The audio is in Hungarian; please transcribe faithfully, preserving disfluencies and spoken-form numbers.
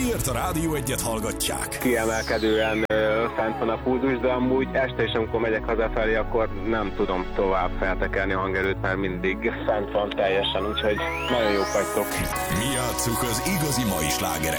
miért a Rádió Egyet hallgatják. Kiemelkedően ö, fent van a pulzus, de amúgy este is, amikor megyek hazafelé, akkor nem tudom tovább feltekerni a hangerőt, mert mindig fent van teljesen, úgyhogy nagyon jók vagytok. Mi játsszuk az igazi mai slágereket.